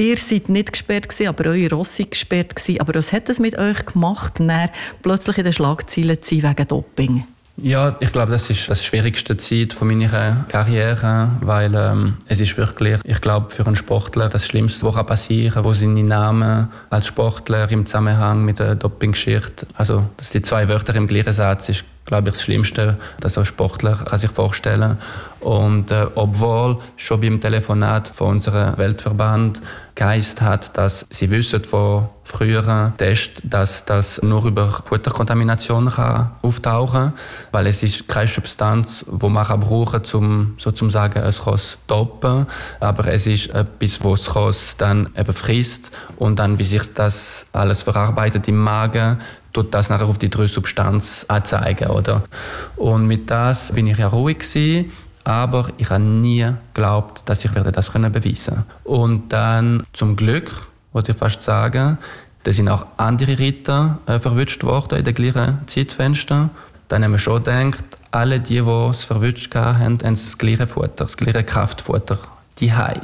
Ihr seid nicht gesperrt gewesen, aber eure Rosse sind gesperrt gewesen. Aber was hat es mit euch gemacht, dann plötzlich in den Schlagzeilen zu sein wegen Doping? Ja, ich glaube, das ist das schwierigste Zeit von meiner Karriere, weil es ist wirklich, ich glaube, für einen Sportler das Schlimmste, was passieren kann, wo seine Namen als Sportler im Zusammenhang mit der Doping-Geschichte, also dass die zwei Wörter im gleichen Satz ist, glaube ich, das Schlimmste, das ein Sportler kann sich vorstellen. Und obwohl schon beim Telefonat von unserem Weltverband geheißen hat, dass sie wissen von früheren Tests, dass das nur über Futterkontamination kann auftauchen kann, weil es ist keine Substanz, die man brauchen kann, um sozusagen es zu dopen, aber es ist etwas, was es dann eben frisst und dann, wie sich das alles verarbeitet im Magen, tut das nachher auf die 3 Substanzen anzeigen, oder? Und mit das bin ich ja ruhig gewesen, aber ich habe nie geglaubt, dass ich das beweisen kann. Und dann zum Glück, wollte ich fast sagen, da sind auch andere Ritter verwünscht worden in den gleichen Zeitfenster. Dann haben wir schon gedacht, alle die es verwünscht haben, haben das gleiche Futter, das gleiche Kraftfutter, die haben.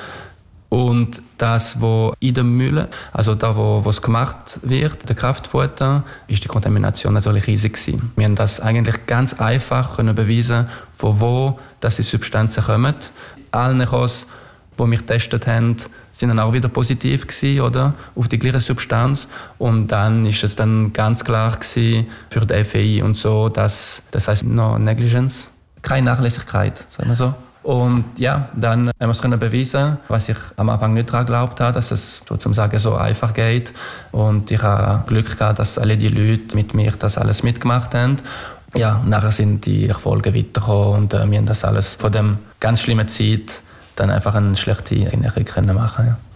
Und das, was in der Mühle, also da, wo es gemacht wird, der Kraftfutter, ist die Kontamination natürlich riesig gewesen. Wir haben das eigentlich ganz einfach beweisen, von wo die Substanzen kommen. Alle Kosten, die mich getestet haben, sind dann auch wieder positiv gewesen, oder? Auf die gleiche Substanz. Und dann ist es dann ganz klar gewesen für die FEI und so, dass, das heisst no Negligence, keine Nachlässigkeit, sagen wir so. Und ja, dann haben wir es beweisen, was ich am Anfang nicht daran geglaubt habe, dass es sozusagen so einfach geht. Und ich habe Glück gehabt, dass alle die Leute mit mir das alles mitgemacht haben. Ja, nachher sind die Erfolge weitergekommen und wir haben das alles von dem ganz schlimmen Zeit dann einfach eine schlechte Erinnerung machen. Ja.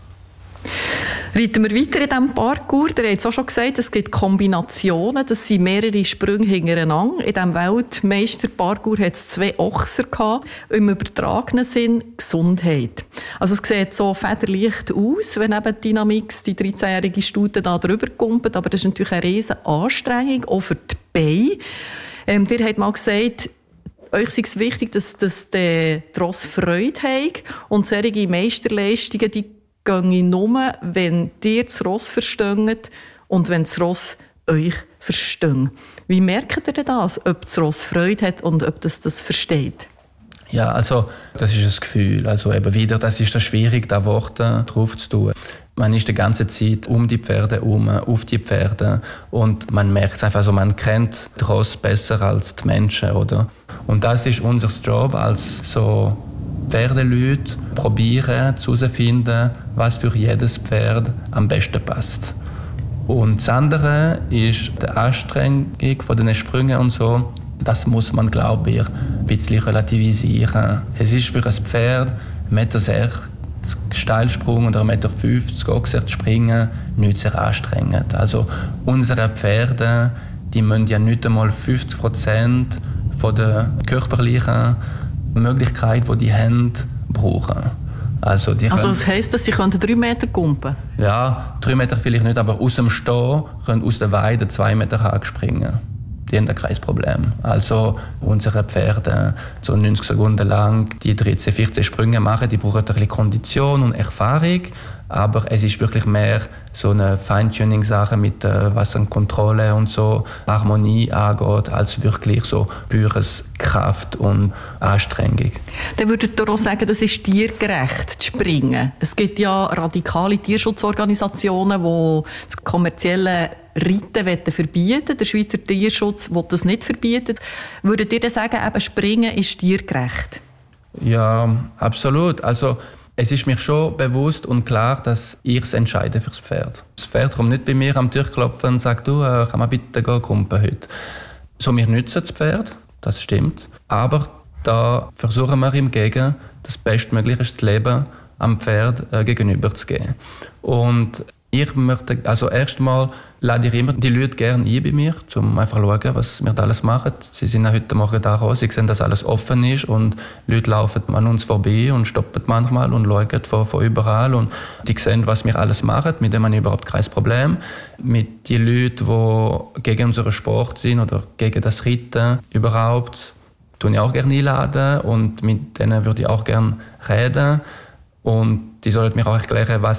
Reiten wir weiter in diesem Parkour. Ihr habt es auch schon gesagt, es gibt Kombinationen. Das sind mehrere Sprünge hintereinander. In diesem Weltmeister-Parkour hat es 2 Ochser gehabt. Im übertragenen Sinn Gesundheit. Also es sieht so federleicht aus, wenn eben Dynamix, die 13-jährige Stute, da drüber kommt. Aber das ist natürlich eine riesige Anstrengung, auch für die Beine. Ihr habt mal gesagt, euch ist es wichtig, dass der Ross Freude hat. Und solche Meisterleistungen, die gehen nur, wenn ihr das Ross versteht und wenn das Ross euch versteht. Wie merkt ihr denn das, ob das Ross Freude hat und ob das versteht? Ja, also das ist ein Gefühl. Also eben wieder, das ist das schwierig, da Worte drauf zu tun. Man ist die ganze Zeit um die Pferde herum, auf die Pferde und man merkt es einfach so, man kennt die Ross besser als die Menschen, oder? Und das ist unser Job als so Pferdeleute, probieren herauszufinden, was für jedes Pferd am besten passt. Und das andere ist die Anstrengung von den Sprüngen und so. Das muss man, glaube ich, ein bisschen relativisieren. Es ist für ein Pferd 1,60 Meter Steilsprung oder 1,50 Meter aufgesetzt springen nicht sehr anstrengend. Also unsere Pferde, die müssen ja nicht einmal 50% von der körperlichen Möglichkeit, die die haben, brauchen. Also das heisst, dass sie 3 Meter kumpen? Ja, 3 Meter vielleicht nicht, aber aus dem Stehen können aus der Weide 2 Meter hoch springen. Die haben da kein Problem. Also unsere Pferde so 90 Sekunden lang die 13, 14 Sprünge machen, die brauchen ein bisschen Kondition und Erfahrung. Aber es ist wirklich mehr so eine Feintuning-Sache mit was an Kontrolle und so Harmonie angeht, als wirklich so pures Kraft und Anstrengung. Dann würdet ihr auch sagen, das ist tiergerecht, zu springen. Es gibt ja radikale Tierschutzorganisationen, die das kommerzielle Reiten verbieten. Der Schweizer Tierschutz will das nicht verbieten. Würdet ihr dann sagen, eben Springen ist tiergerecht? Ja, absolut. Also es ist mir schon bewusst und klar, dass ich es entscheide für das Pferd. Das Pferd kommt nicht bei mir am Tür klopfen und sagt, du, kann man bitte kumpen heute. So, wir nützen das Pferd, das stimmt. Aber da versuchen wir im Gegen das bestmögliche Leben am Pferd gegenüber zu geben. Und ich möchte, also erstmal lade ich immer die Leute gerne ein bei mir, um einfach zu schauen, was wir da alles machen. Sie sind auch heute Morgen da gekommen, sie sehen, dass alles offen ist und Leute laufen an uns vorbei und stoppen manchmal und schauen von überall und die sehen, was wir alles machen, mit dem habe ich überhaupt kein Problem. Mit den Leuten, die gegen unseren Sport sind oder gegen das Reiten überhaupt, tue ich auch gerne einladen und mit denen würde ich auch gerne reden und die sollen mir auch erklären, was